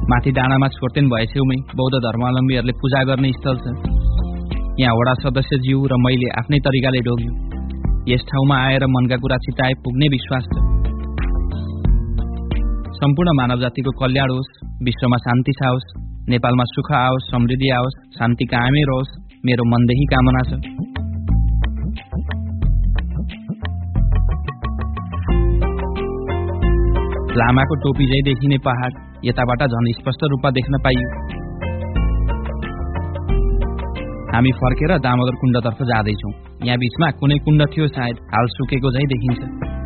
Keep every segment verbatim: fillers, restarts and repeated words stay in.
माथि डाँडामा छोर्तेन भए छेउमै बौद्ध धर्मावलम्बीहरूले पूजा गर्ने स्थल छ। यहाँ वडा सदस्यज्यू र मैले आफ्नै तरिकाले ढोग्यौं। यस ठाउँमा आएर मनका कुरा छिटाए पुग्ने विश्वास छ। सम्पूर्ण मानव जातिको कल्याण होस्, विश्वमा शान्ति छाओस्, नेपालमा सुख आओस्, समृद्धि आओस्, शान्ति कायमै रहोस्, मेरो मनदेखि कामना छ। लामाको टोपी झै देखिने पहाड यताबाट झन् स्पष्ट रूपमा देख्न पाइयो। हामी फर्केर दामोदर कुण्डतर्फ जाँदैछौँ। यहाँ बीचमा कुनै कुण्ड थियो, सायद हाल सुकेको झै देखिन्छ।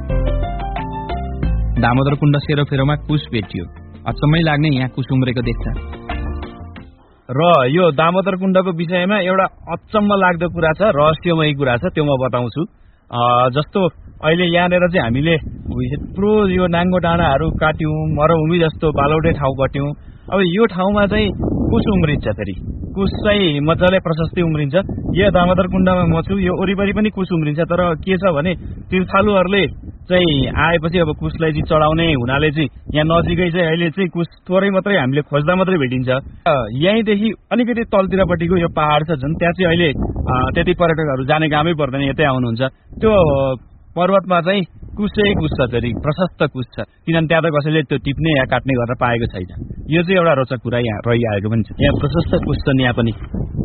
दामोदर कुण्ड सेरोफेरोमा कुश भेटियो। अचम्मै लाग्ने यहाँ कुश उम्रेको देख्छ। र यो दामोदर कुण्डको विषयमा एउटा अचम्म लाग्दो कुरा छ, रहस्यमय कुरा छ, त्यो म बताउँछु। जस्तो अहिले यहाँनिर चाहिँ हामीले यत्रो यो नाङ्गो डाँडाहरू काट्यौँ, मरुभूमि जस्तो बालौटे ठाउँ कट्यौँ। अब यो ठाउँमा चाहिँ कुश उम्रिन्छ, फेरि कुश चाहिँ मजाले प्रशस्तै उम्रिन्छ। यो दामोदर कुण्डमा म छु, यो वरिपरि पनि कुश उम्रिन्छ। तर के छ भने तीर्थालुहरूले चाहिँ आएपछि अब कुशलाई चाहिँ चढाउने हुनाले चाहिँ यहाँ नजिकै चाहिँ अहिले चाहिँ कुश थोरै मात्रै हामीले खोज्दा मात्रै भेटिन्छ। यहीँदेखि अलिकति तलतिरपट्टिको यो पहाड छ जुन, त्यहाँ चाहिँ अहिले त्यति पर्यटकहरू जाने कामै पर्दैन, यतै आउनुहुन्छ। त्यो पर्वतमा चाहिँ कुशै कुश छ, फेरि प्रशस्त कुश छ, किनभने त्यहाँ त कसैले त्यो टिप्ने या काट्ने गरेर पाएको छैन। यो चाहिँ एउटा रोचक कुरा यहाँ रहिआएको पनि छ। यहाँ प्रशस्त कुश छन्, यहाँ पनि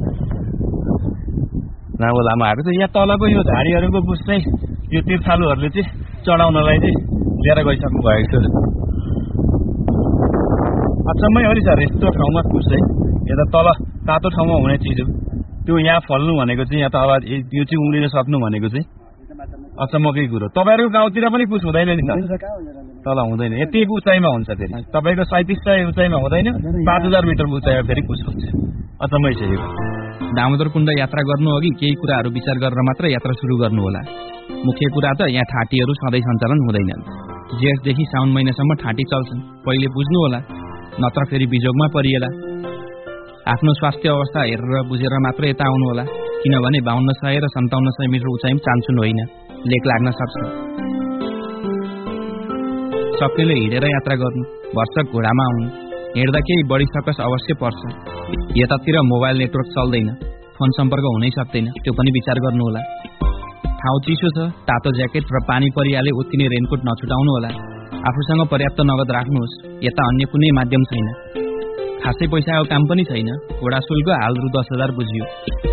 लामो लामोहरू छ। यहाँ तलको यो झाडीहरूको कुश चाहिँ यो तीर्थालुहरूले चाहिँ चढाउनलाई चाहिँ लिएर गइसक्नु भएको छ। अचम्मै हो नि सर, यस्तो ठाउँमा कुश चाहिँ यता तल तातो ठाउँमा हुने चिज हो। त्यो यहाँ फल्नु भनेको चाहिँ यहाँ तल यो चाहिँ उम्रिन सक्नु भनेको चाहिँ अचम्मकै कुरो। तपाईँहरूको गाउँतिर पनि कुश हुँदैन नि त? तल हुँदैन, यति उचाइमा हुन्छ। फेरि तपाईँको सैतिस सय उचाइमा हुँदैन, पाँच हजार मिटर उचाइमा फेरि कुश हुन्छ। अचम्मै छ यो। दामोदर कुण्ड यात्रा गर्नु अघि केही कुराहरू विचार गरेर मात्र यात्रा सुरु गर्नु होला। मुख्य कुरा त यहाँ ठाटीहरू सधैँ सञ्चालन हुँदैनन्। जेठदेखि साउन महिनासम्म ठाटी चल्छन्, पहिले बुझ्नु होला, नत्र फेरि बिजोगमा परिएला। आफ्नो स्वास्थ्य अवस्था हेरेर बुझेर मात्र यता आउनु होला, किनभने बाहन्न सय र सन्ताउन्न सय मिटर उचाइमा चान्सुन होइन, लेक लाग्न सक्छ। सबैले हिँडेर यात्रा गर्नु, भर्सक घोडामा आउनु। हिँड्दा केही बढी सकस अवश्य पर्छ। यतातिर मोबाइल नेटवर्क चल्दैन, फोन सम्पर्क हुनै सक्दैन, त्यो पनि विचार गर्नु होला। ठाउँ चिसो छ, तातो ज्याकेट र पानी परिहाले उत्तिने रेनकोट नछुटाउनु होला। आफूसँग पर्याप्त नगद राख्नुहोस्। यता अन्य कुनै माध्यम छैन, खासै पैसाको काम पनि छैन। घोडा शुल्क हाल रु दस हजार बुझियो।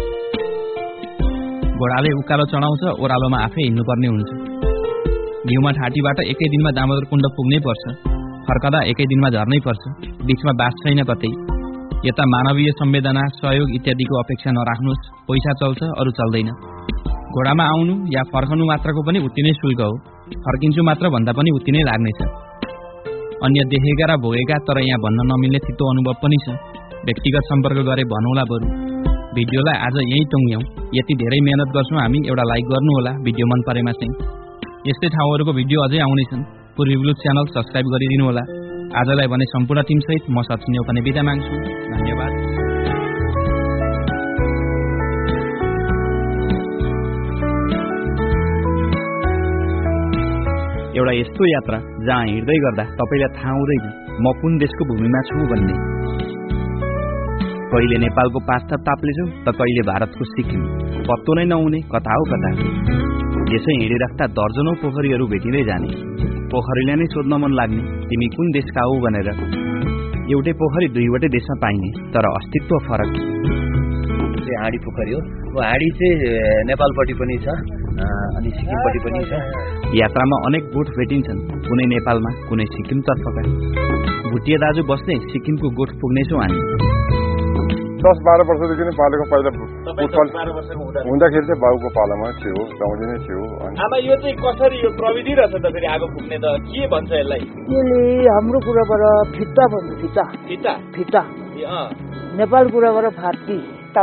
घोडाले उकालो चढाउँछ, ओह्रालोमा आफै हिँड्नुपर्ने हुन्छ। घिउमा ठाटीबाट एकै दिनमा दामोदर कुण्ड पुग्नै पर्छ, फर्कदा एकै दिनमा झर्नै पर्छ। बीचमा बास छैन कतै। यता मानवीय संवेदना, सहयोग इत्यादिको अपेक्षा नराख्नुहोस्। पैसा चल्छ, अरू चल्दैन। घोडामा आउनु या फर्कनु मात्रको पनि उति नै शुल्क हो। फर्किन्छु मात्र भन्दा पनि उति नै लाग्नेछ। अन्य देखेका र भोगेका तर यहाँ भन्न नमिल्ने तितो अनुभव पनि छ। व्यक्तिगत सम्पर्क गरे भनौँला बरु। भिडियोलाई आज यहीँ टुङ्ग्यौँ। यति धेरै मेहनत गर्छौँ हामी, एउटा लाइक गर्नु होला भिडियो मन परेमा चाहिँ। यस्तै ठाउँहरूको भिडियो अझै आउनेछन्। पूर्वी ब्लू च्यानल सब्स्क्राइब गरिदिनु होला। आजलाई भने सम्पूर्ण टिमसहित म सचिन नेपाली बिदा माग्छु। धन्यवाद। एउटा यस्तो यात्रा जहाँ हिँड्दै गर्दा तपाईँलाई थाहा हुँदैन म कुन देशको भूमिमा छु भन्ने। कहिले नेपालको पाँच थप ताप्लेछु त कहिले भारतको सिक्किम, पत्तो नै नहुने कता हो कता। यसै हिँडिराख्दा दर्जनौं पोखरीहरू भेटिँदै जाने। पोखरीलाई नै सोध्न मन लाग्ने, तिमी कुन देशका हो भनेर। एउटै पोखरी दुईवटै देशमा पाइने, तर अस्तित्व फरक। हाँडी पोखरी हो। हाँडी चाहिँ नेपालपट्टि पनि छ अनि सिक्किमपट्टि पनि छ। यात्रामा अनेक गोठ भेटिन्छन्, कुनै नेपालमा कुनै सिक्किमतर्फका। भुटिया दाजु बस्ने सिक्किमको गोठ पुग्नेछौँ हामी। दस बाह्र वर्षदेखि नै पालेको। पहिला हुँदाखेरि चाहिँ बाउको पालामा थियो, गाउँले नै थियो। आमा यो चाहिँ कसरी यो प्रविधि रहेछ त फेरि आगो फुक्ने त के भन्छ यसलाई? यसले हाम्रो कुराबाट फिट्टा भन्छ। फिट्टा फिट्टा फिट्टा नेपाल कुराबाट फाटी।